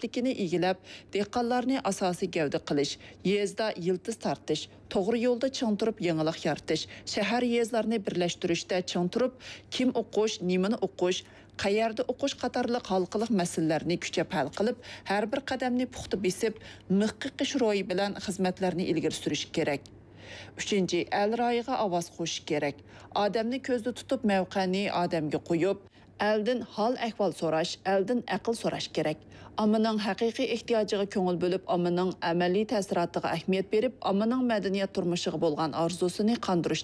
tarafdakini egilab, dehqonlarni asosiy gavda qilish, yezda yiltiz tartish, to'g'ri yo'lda ching turib yangilik yaratish, shahar yezlarni birlashtirishda ching turib, kim o'qish, nimani o'qish, qayerda o'qish qatorliq xalqiliq masalalarni kuchab hal qilib, har bir qadamni puxta besib, muhaqqiqish ro'yi bilan xizmatlarni ilgari surish kerak. 3. El rayiga ovoz qo'shish kerak. Odamni ko'zda tutib mavqani odamga qo'yib, eldan hol ahvol so'rash, eldan aql so'rash kerak. Ammaning haqiqiy ehtiyojiga ko'ngil bo'lib, ammaning amaliy ta'siriga ahamiyat berib, ammaning madaniyat turmushiga bo'lgan orzusini qandirish